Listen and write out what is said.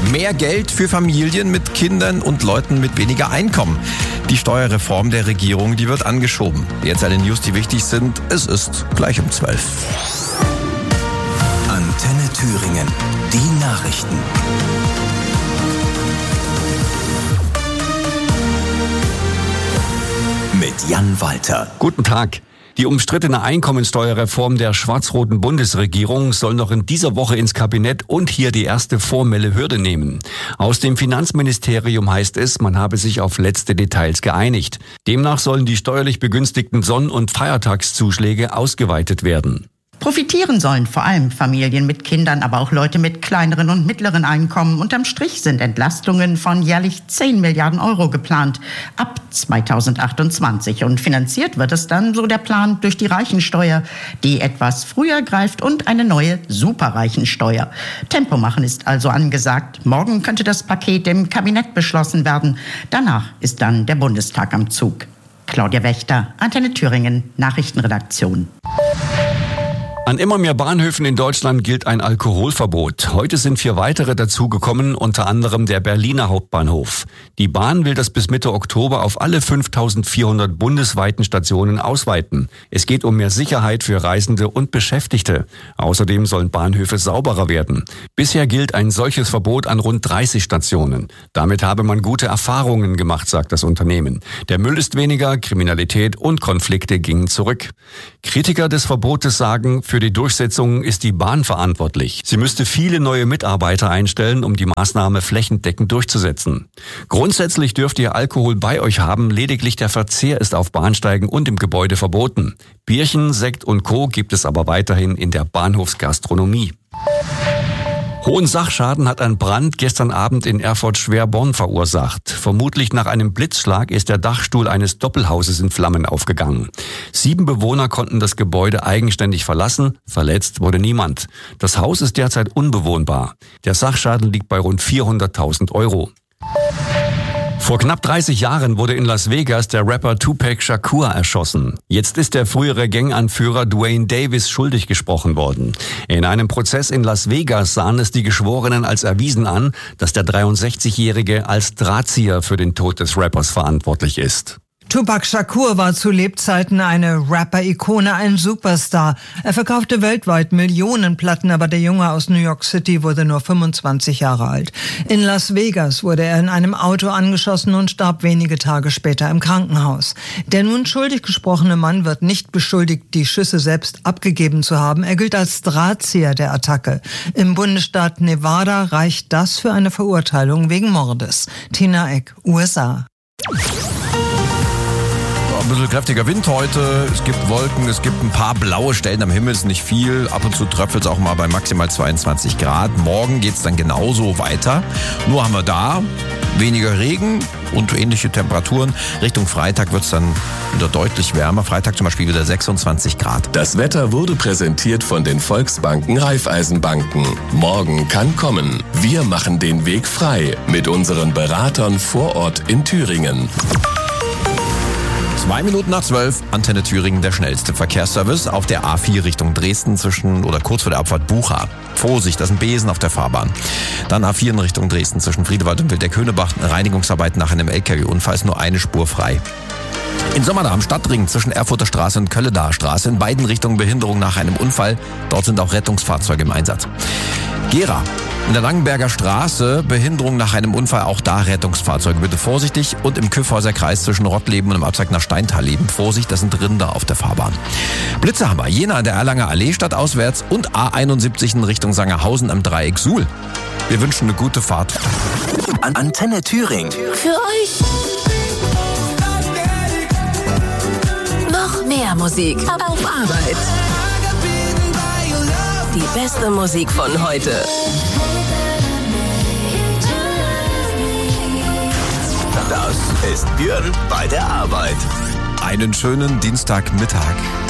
Mehr Geld für Familien mit Kindern und Leuten mit weniger Einkommen. Die Steuerreform der Regierung, die wird angeschoben. Jetzt alle News, die wichtig sind. Es ist gleich um 12. Antenne Thüringen. Die Nachrichten. Mit Jan Walter. Guten Tag. Die umstrittene Einkommensteuerreform der schwarz-roten Bundesregierung soll noch in dieser Woche ins Kabinett und hier die erste formelle Hürde nehmen. Aus dem Finanzministerium heißt es, man habe sich auf letzte Details geeinigt. Demnach sollen die steuerlich begünstigten Sonn- und Feiertagszuschläge ausgeweitet werden. Profitieren sollen vor allem Familien mit Kindern, aber auch Leute mit kleineren und mittleren Einkommen. Unterm Strich sind Entlastungen von jährlich 10 Milliarden Euro geplant ab 2028. Und finanziert wird es dann, so der Plan, durch die Reichensteuer, die etwas früher greift, und eine neue Superreichensteuer. Tempo machen ist also angesagt. Morgen könnte das Paket im Kabinett beschlossen werden. Danach ist dann der Bundestag am Zug. Claudia Wächter, Antenne Thüringen, Nachrichtenredaktion. An immer mehr Bahnhöfen in Deutschland gilt ein Alkoholverbot. Heute sind 4 weitere dazugekommen, unter anderem der Berliner Hauptbahnhof. Die Bahn will das bis Mitte Oktober auf alle 5.400 bundesweiten Stationen ausweiten. Es geht um mehr Sicherheit für Reisende und Beschäftigte. Außerdem sollen Bahnhöfe sauberer werden. Bisher gilt ein solches Verbot an rund 30 Stationen. Damit habe man gute Erfahrungen gemacht, sagt das Unternehmen. Der Müll ist weniger, Kriminalität und Konflikte gingen zurück. Kritiker des Verbotes sagen, für die Durchsetzung ist die Bahn verantwortlich. Sie müsste viele neue Mitarbeiter einstellen, um die Maßnahme flächendeckend durchzusetzen. Grundsätzlich dürft ihr Alkohol bei euch haben, lediglich der Verzehr ist auf Bahnsteigen und im Gebäude verboten. Bierchen, Sekt und Co. gibt es aber weiterhin in der Bahnhofsgastronomie. Hohen Sachschaden hat ein Brand gestern Abend in Erfurt-Schwerbonn verursacht. Vermutlich nach einem Blitzschlag ist der Dachstuhl eines Doppelhauses in Flammen aufgegangen. 7 Bewohner konnten das Gebäude eigenständig verlassen, verletzt wurde niemand. Das Haus ist derzeit unbewohnbar. Der Sachschaden liegt bei rund 400.000 Euro. Vor knapp 30 Jahren wurde in Las Vegas der Rapper Tupac Shakur erschossen. Jetzt ist der frühere Ganganführer Duane Davis schuldig gesprochen worden. In einem Prozess in Las Vegas sahen es die Geschworenen als erwiesen an, dass der 63-Jährige als Drahtzieher für den Tod des Rappers verantwortlich ist. Tupac Shakur war zu Lebzeiten eine Rapper-Ikone, ein Superstar. Er verkaufte weltweit Millionen Platten, aber der Junge aus New York City wurde nur 25 Jahre alt. In Las Vegas wurde er in einem Auto angeschossen und starb wenige Tage später im Krankenhaus. Der nun schuldig gesprochene Mann wird nicht beschuldigt, die Schüsse selbst abgegeben zu haben. Er gilt als Drahtzieher der Attacke. Im Bundesstaat Nevada reicht das für eine Verurteilung wegen Mordes. Tina Eck, USA. Ein bisschen kräftiger Wind heute, es gibt Wolken, es gibt ein paar blaue Stellen am Himmel, ist nicht viel. Ab und zu tröpfelt es auch mal bei maximal 22 Grad. Morgen geht es dann genauso weiter. Nur haben wir da weniger Regen und ähnliche Temperaturen. Richtung Freitag wird es dann wieder deutlich wärmer. Freitag zum Beispiel wieder 26 Grad. Das Wetter wurde präsentiert von den Volksbanken Raiffeisenbanken. Morgen kann kommen. Wir machen den Weg frei mit unseren Beratern vor Ort in Thüringen. 2 Minuten nach 12, Antenne Thüringen, der schnellste Verkehrsservice auf der A4 Richtung Dresden kurz vor der Abfahrt Bucha. Vorsicht, das ist ein Besen auf der Fahrbahn. Dann A4 in Richtung Dresden zwischen Friedewald und Wildeck-Höhnebach. Reinigungsarbeit nach einem LKW-Unfall, ist nur eine Spur frei. In Sommerdam am Stadtring zwischen Erfurter Straße und Kölledaer Straße in beiden Richtungen Behinderung nach einem Unfall. Dort sind auch Rettungsfahrzeuge im Einsatz. Gera. In der Langenberger Straße, Behinderung nach einem Unfall, auch da Rettungsfahrzeuge. Bitte vorsichtig. Und im Küffhäuser Kreis zwischen Rottleben und im Abzweig nach Steintalleben. Vorsicht, das sind Rinder auf der Fahrbahn. Blitze haben wir. Jena an der Erlanger Allee stadtauswärts und A71 in Richtung Sangerhausen am Dreieck Suhl. Wir wünschen eine gute Fahrt. Antenne Thüringen. Für euch. Noch mehr Musik auf Arbeit. Die beste Musik von heute. Das ist Björn bei der Arbeit. Einen schönen Dienstagmittag.